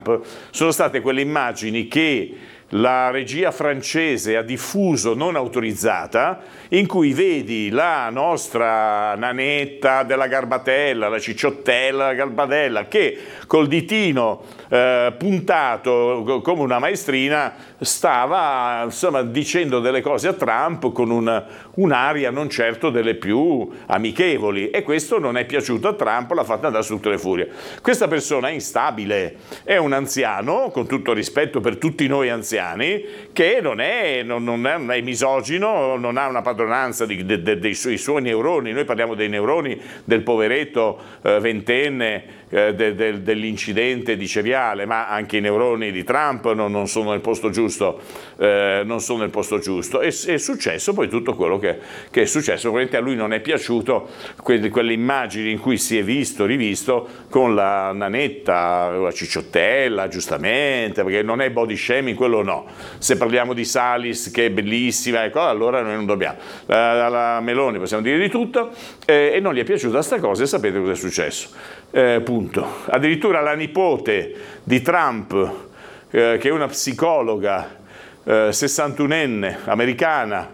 sono state quelle immagini che la regia francese ha diffuso non autorizzata, in cui vedi la nostra nanetta della Garbatella, la cicciottella della Garbatella, che col ditino puntato come una maestrina stava insomma dicendo delle cose a Trump con un'aria non certo delle più amichevoli, e questo non è piaciuto a Trump, l'ha fatta andare su tutte le furie. Questa persona è instabile, è un anziano, con tutto rispetto per tutti noi anziani, che non è misogino, non ha una padronanza dei suoi neuroni. Noi parliamo dei neuroni del poveretto ventenne dell'incidente di Ceriale, ma anche i neuroni di Trump non sono nel posto giusto, non sono nel posto giusto. È successo poi tutto quello che è successo. Probabilmente a lui non è piaciuto quelle immagini in cui si è visto, rivisto con la nanetta, la cicciottella, giustamente, perché non è body shaming, quello no. Se parliamo di Salis, che è bellissima, ecco, allora noi non dobbiamo. Alla Meloni possiamo dire di tutto, e non gli è piaciuta sta cosa, e sapete cosa è successo. Punto. Addirittura la nipote di Trump, che è una psicologa 61enne americana,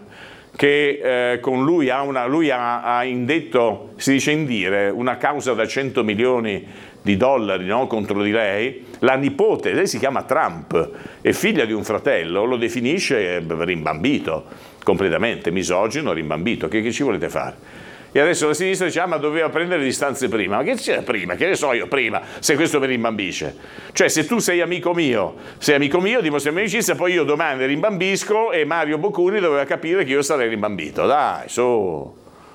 che con lui ha indetto, si dice indire, una causa da 100 milioni di dollari, no, contro di lei. La nipote, lei si chiama Trump, è figlia di un fratello, lo definisce rimbambito, completamente misogino, rimbambito. Che ci volete fare? E adesso la sinistra dice: ma doveva prendere distanze prima. Ma che c'era prima? Che ne so io prima, se questo mi rimbambisce? Cioè, se tu sei amico mio, dimostriamo amicizia, poi io domani rimbambisco, e Mario Bocconi doveva capire che io sarei rimbambito. Dai, su,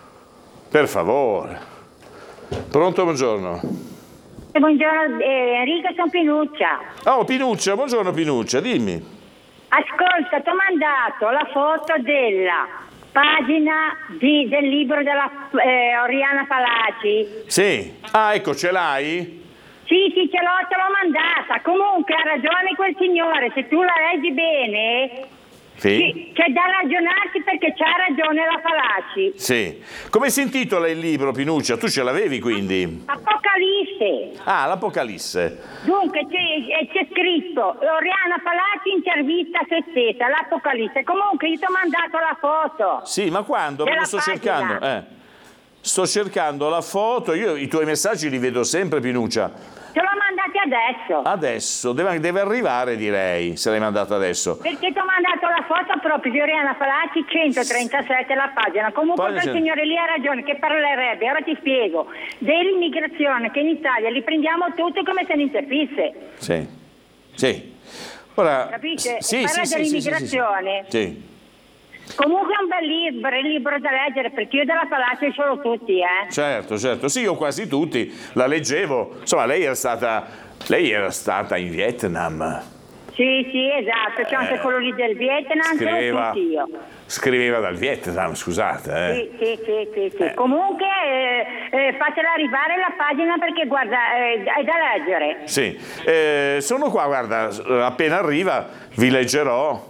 per favore. Pronto, buongiorno. Buongiorno Enrico, sono Pinuccia. Oh, Pinuccia, buongiorno Pinuccia, dimmi. Ascolta, ti ho mandato la foto della pagina del libro della Oriana Fallaci. Sì. Ah, ecco, ce l'hai? Sì, te l'ho mandata. Comunque ha ragione quel signore, se tu la leggi bene, sì, c'è da ragionarci, perché c'ha ragione la Fallaci. Sì. Come si intitola il libro, Pinuccia? Tu ce l'avevi quindi? Apocalisse. Ah, l'Apocalisse. Dunque c'è scritto Oriana Fallaci intervista a se stessa, l'Apocalisse. Comunque io ti ho mandato la foto. Sì, ma quando? Me lo sto cercando. Sto cercando la foto, io i tuoi messaggi li vedo sempre, Pinuccia. Te l'ho mandati adesso. Adesso, deve arrivare, direi, se l'hai mandato adesso. Perché ti ho mandato la foto proprio di Oriana Fallaci, 137 la pagina. Comunque quel signore lì ha ragione, che parlerebbe, ora ti spiego, dell'immigrazione, che in Italia li prendiamo tutti come se niente fisse. Sì, sì. Ora, capisce? Sì, parla dell'immigrazione. Sì. Comunque è un bel libro da leggere, perché io della Fallaci sono tutti, Certo, sì, io quasi tutti la leggevo. Insomma, lei era stata in Vietnam. Sì, esatto, c'è anche quello lì del Vietnam, sono tutti io. Scriveva dal Vietnam, scusate. Sì. Comunque fatela arrivare la pagina, perché guarda, è da leggere. Sì, sono qua, guarda, appena arriva vi leggerò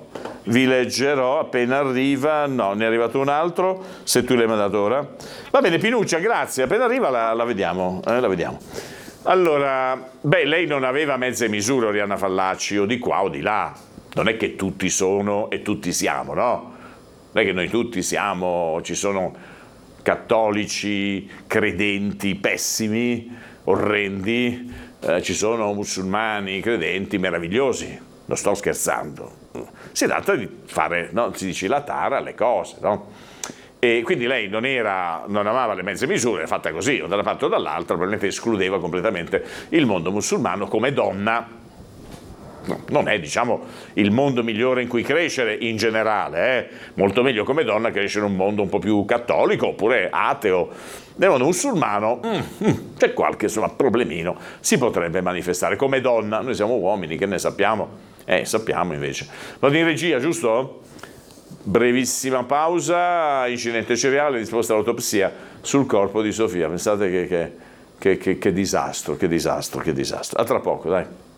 appena arriva. No, ne è arrivato un altro, se tu l'hai mandato ora. Va bene, Pinuccia, grazie, appena arriva la vediamo, la vediamo. Allora, lei non aveva mezze misure, Oriana Fallaci, o di qua o di là. Non è che tutti sono e tutti siamo, no? Non è che noi tutti siamo, ci sono cattolici, credenti pessimi, orrendi, ci sono musulmani, credenti meravigliosi. Non sto scherzando. Si tratta di fare, no? Si dice la tara alle cose, no? E quindi lei non amava le mezze misure, è fatta così, o da una parte o dall'altra, probabilmente escludeva completamente il mondo musulmano come donna. No, non è, diciamo, il mondo migliore in cui crescere in generale, molto meglio come donna crescere in un mondo un po' più cattolico oppure ateo. Nel mondo musulmano c'è qualche problemino, si potrebbe manifestare come donna. Noi siamo uomini, che ne sappiamo? Sappiamo invece. Vado in regia, giusto? Brevissima pausa, incidente cereale, disposta all'autopsia sul corpo di Sofia. Pensate che disastro. A tra poco, dai.